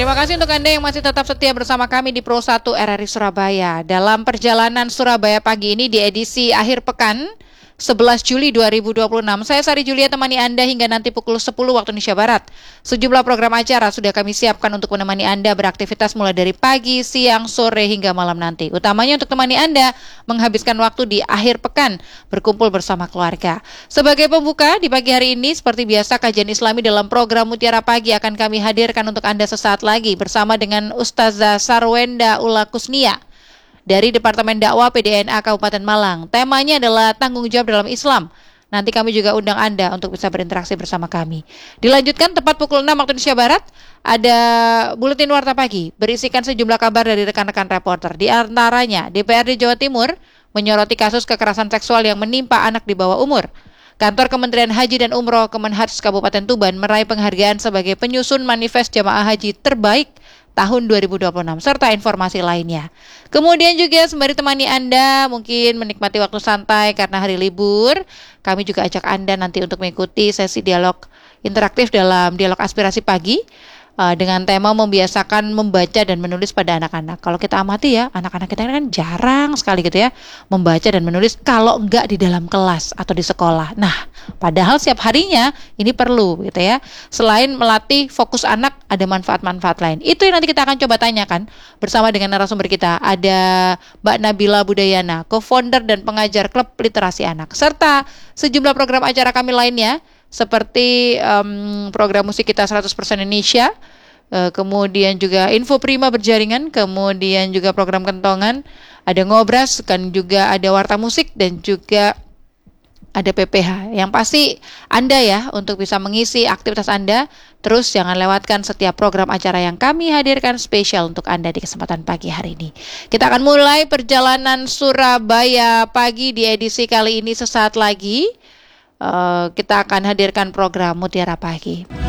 Terima kasih untuk Anda yang masih tetap setia bersama kami di Pro 1 RRI Surabaya. Dalam perjalanan Surabaya pagi ini di edisi akhir pekan 11 Juli 2026, saya Sari Julia temani Anda hingga nanti pukul 10 waktu Indonesia Barat. Sejumlah program acara sudah kami siapkan untuk menemani Anda beraktivitas mulai dari pagi, siang, sore hingga malam nanti. Utamanya untuk temani Anda menghabiskan waktu di akhir pekan berkumpul bersama keluarga. Sebagai pembuka di pagi hari ini, seperti biasa kajian Islami dalam program Mutiara Pagi akan kami hadirkan untuk Anda sesaat lagi bersama dengan Ustazah Sarwenda Ula Kusnia dari Departemen Dakwah PDNA Kabupaten Malang. Temanya adalah tanggung jawab dalam Islam. Nanti kami juga undang Anda untuk bisa berinteraksi bersama kami. Dilanjutkan tepat pukul 6 waktu Indonesia Barat, ada Buletin Warta Pagi berisikan sejumlah kabar dari rekan-rekan reporter. Di antaranya, DPRD Jawa Timur menyoroti kasus kekerasan seksual yang menimpa anak di bawah umur. Kantor Kementerian Haji dan Umroh Kemenhaj Kabupaten Tuban meraih penghargaan sebagai penyusun manifest jamaah haji terbaik tahun 2026 serta informasi lainnya. Kemudian juga sembari temani Anda mungkin menikmati waktu santai karena hari libur, kami juga ajak Anda nanti untuk mengikuti sesi dialog interaktif dalam dialog aspirasi pagi dengan tema membiasakan membaca dan menulis pada anak-anak. Kalau kita amati ya, anak-anak kita kan jarang sekali gitu ya membaca dan menulis kalau enggak di dalam kelas atau di sekolah. Nah, padahal setiap harinya ini perlu gitu ya. Selain melatih fokus anak, ada manfaat-manfaat lain. Itu yang nanti kita akan coba tanyakan bersama dengan narasumber kita. Ada Mbak Nabila Budayana, co-founder dan pengajar klub literasi anak, serta sejumlah program acara kami lainnya seperti program musik kita 100% Indonesia, kemudian juga Info Prima berjaringan, kemudian juga program kentongan, ada ngobras, kan juga ada warta musik dan juga ada PPH. Yang pasti Anda ya untuk bisa mengisi aktivitas Anda, terus jangan lewatkan setiap program acara yang kami hadirkan spesial untuk Anda di kesempatan pagi hari ini. Kita akan mulai perjalanan Surabaya pagi di edisi kali ini sesaat lagi. Kita akan hadirkan program Mutiara Pagi.